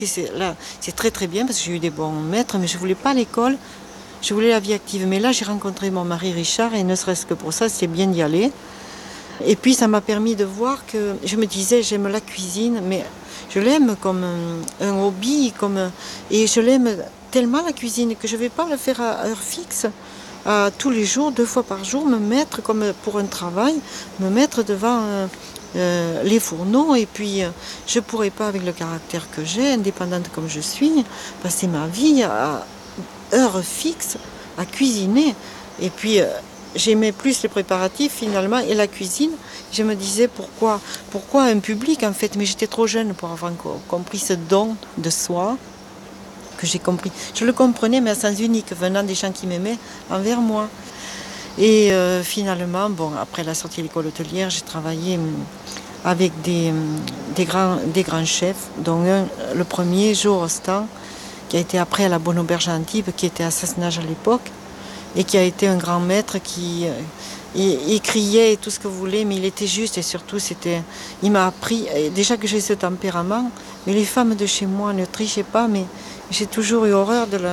Et là, c'est très très bien parce que j'ai eu des bons maîtres, mais je ne voulais pas l'école, je voulais la vie active. Mais là, j'ai rencontré mon mari Richard et ne serait-ce que pour ça, c'est bien d'y aller. Et puis, ça m'a permis de voir que je me disais, j'aime la cuisine, mais je l'aime comme un hobby, et je l'aime tellement la cuisine que je ne vais pas le faire à heure fixe. Tous les jours, 2 fois par jour, me mettre comme pour un travail, me mettre devant les fourneaux et puis je ne pourrais pas avec le caractère que j'ai, indépendante comme je suis, passer ma vie à heure fixe à cuisiner. Et puis j'aimais plus les préparatifs finalement et la cuisine. Je me disais pourquoi un public en fait, mais j'étais trop jeune pour avoir compris ce don de soi. Que j'ai compris. Je le comprenais, mais à sens unique, venant des gens qui m'aimaient envers moi. Et finalement, après la sortie de l'école hôtelière, j'ai travaillé avec des grands chefs, dont le premier, Jo Rostand, qui a été après à la Bonne Auberge à Antibes, qui était à Sassenage à l'époque, et qui a été un grand maître qui il criait et tout ce que vous voulez, mais il était juste et surtout il m'a appris, déjà que j'ai ce tempérament, mais les femmes de chez moi ne trichaient pas, mais j'ai toujours eu horreur de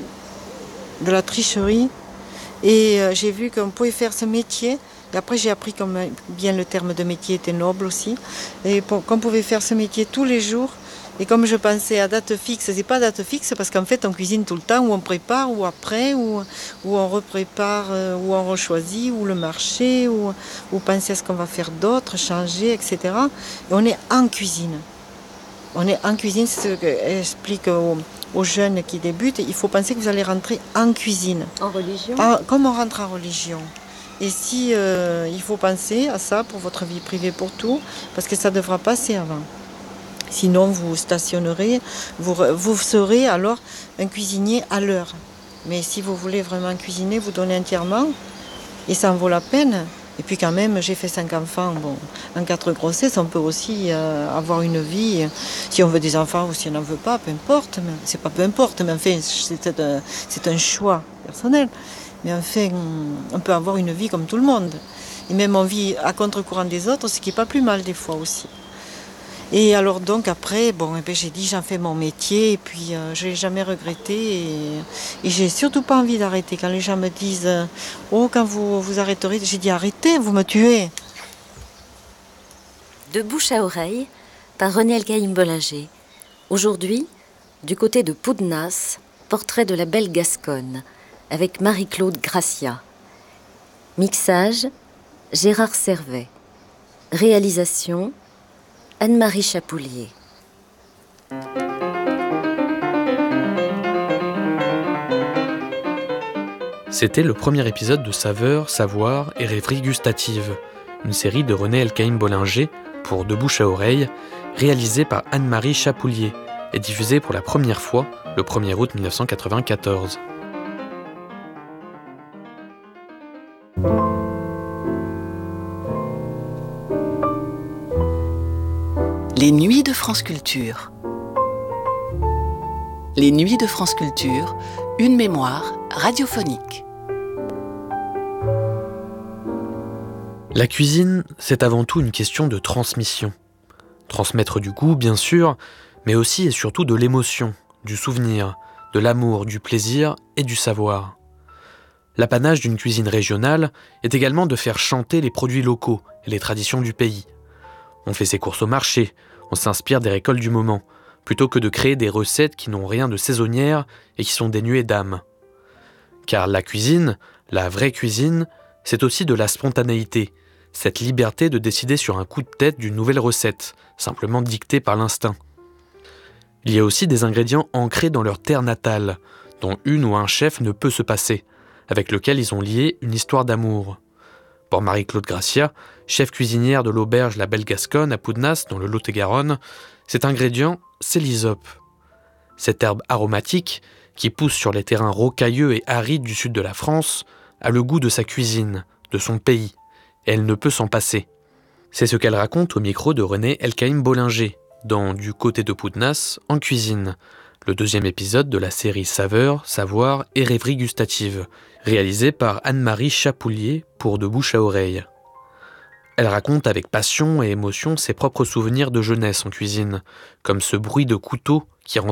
la tricherie et j'ai vu qu'on pouvait faire ce métier. Et après j'ai appris comme bien le terme de métier était noble aussi, et qu'on pouvait faire ce métier tous les jours. Et comme je pensais à date fixe, c'est pas date fixe parce qu'en fait on cuisine tout le temps, ou on prépare, ou après, ou on reprépare, ou on rechoisit, ou le marché, ou penser à ce qu'on va faire d'autre, changer, etc. Et on est en cuisine. On est en cuisine, c'est ce que j'explique aux jeunes qui débutent. Il faut penser que vous allez rentrer en cuisine. En religion ? Comme on rentre en religion. Et si il faut penser à ça pour votre vie privée, pour tout, parce que ça devra passer avant. Sinon, vous stationnerez, vous serez alors un cuisinier à l'heure. Mais si vous voulez vraiment cuisiner, vous donnez entièrement, et ça en vaut la peine. Et puis quand même, j'ai fait 5 enfants. En 4 grossesses, on peut aussi avoir une vie. Si on veut des enfants ou si on n'en veut pas, peu importe. C'est pas peu importe, mais enfin, c'est un choix personnel. Mais enfin, on peut avoir une vie comme tout le monde. Et même on vit à contre-courant des autres, ce qui n'est pas plus mal des fois aussi. Et alors donc après, j'ai dit j'en fais mon métier et puis je l'ai jamais regretté et j'ai surtout pas envie d'arrêter. Quand les gens me disent quand vous arrêterez, j'ai dit arrêtez, vous me tuez. De bouche à oreille, par René Elkaïm Bollinger. Aujourd'hui, du côté de Poudnas, portrait de la belle Gasconne, avec Marie-Claude Gracia. Mixage, Gérard Servet. Réalisation, Anne-Marie Chapoulier. C'était le premier épisode de Saveurs, Savoir et Rêveries gustatives, une série de René Elkaïm Bollinger pour De bouche à oreille, réalisée par Anne-Marie Chapoulier et diffusée pour la première fois le 1er août 1994. Les Nuits de France Culture. Les Nuits de France Culture, une mémoire radiophonique. La cuisine, c'est avant tout une question de transmission. Transmettre du goût, bien sûr, mais aussi et surtout de l'émotion, du souvenir, de l'amour, du plaisir et du savoir. L'apanage d'une cuisine régionale est également de faire chanter les produits locaux et les traditions du pays. On fait ses courses au marché, on s'inspire des récoltes du moment, plutôt que de créer des recettes qui n'ont rien de saisonnière et qui sont dénuées d'âme. Car la cuisine, la vraie cuisine, c'est aussi de la spontanéité, cette liberté de décider sur un coup de tête d'une nouvelle recette, simplement dictée par l'instinct. Il y a aussi des ingrédients ancrés dans leur terre natale, dont une ou un chef ne peut se passer, avec lequel ils ont lié une histoire d'amour. Pour Marie-Claude Gracia, chef cuisinière de l'auberge La Belle Gasconne à Poudnas, dans le Lot-et-Garonne, cet ingrédient, c'est l'hysope. Cette herbe aromatique, qui pousse sur les terrains rocailleux et arides du sud de la France, a le goût de sa cuisine, de son pays, et elle ne peut s'en passer. C'est ce qu'elle raconte au micro de René Elkaïm Bollinger, dans Du côté de Poudnas, en cuisine, le 2e épisode de la série Saveurs, Savoir et Rêveries gustatives, réalisé par Anne-Marie Chapoulier pour De bouche à oreille. Elle raconte avec passion et émotion ses propres souvenirs de jeunesse en cuisine, comme ce bruit de couteau qui rend